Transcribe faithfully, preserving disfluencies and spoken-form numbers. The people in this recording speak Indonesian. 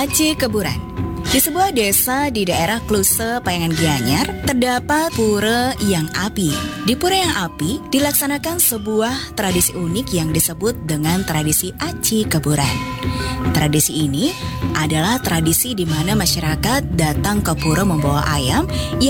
Aci Keburan. Di sebuah desa di daerah Kluse, Payangan Gianyar, terdapat Pura Yang Api. Di Pura Yang Api dilaksanakan sebuah tradisi unik yang disebut dengan tradisi Aci Keburan. Tradisi ini adalah tradisi di mana masyarakat datang ke pura membawa ayam